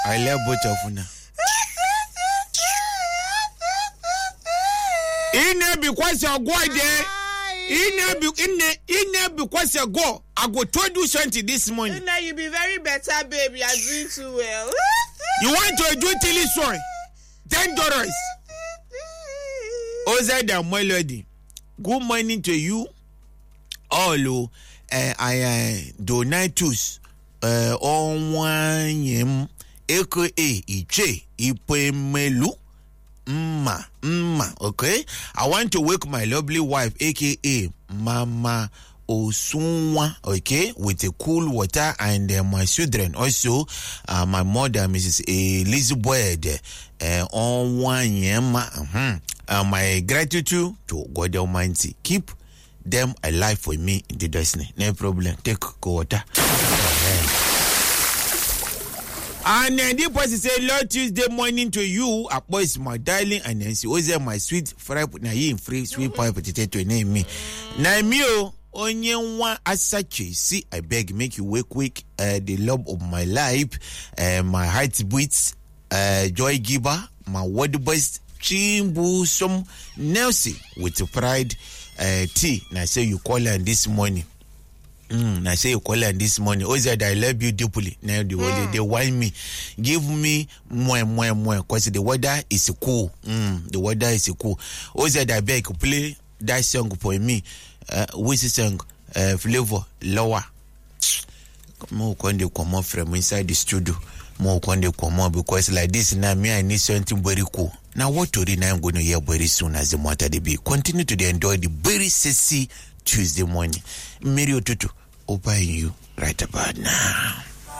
I love both of you. Because you go there. Because you go. I go told you something this morning. Now you be very better, baby. I'm doing too well. You want to do till this one? $10. Oza the melody. Good morning to you. All I donatus on one yem aka iche ipemelu. Okay. I want to wake my lovely wife, aka Mama Osunwa, okay, with a cool water, and my children also, my mother, Mrs. Elizabeth, on one year. My gratitude to God Almighty. Keep them alive for me in the destiny. No problem. Take water. And then the person say, Lord, Tuesday morning to you, a boys, my darling, and then she was my sweet friend, na you free sweet pie potato name me. Na me onye one asachi. See, I beg, make you wake, the love of my life, my heart beats, joy giver, my word best, chimbu some Nelson with pride, tea. And I say you call her this morning. I say you call her this morning. Oh, that I love you deeply. Now they want me. Give me more. Cause the weather is cool. The weather is cool. Oh, that I beg play that song for me. Which song? Flavor lower. More when they come up from inside the studio. More when they come up because like this now me I need something very cool. Now what to read I'm going to hear very soon as the matter they be. Continue to enjoy the very sexy Tuesday morning. Mary Otutu, open you right about now.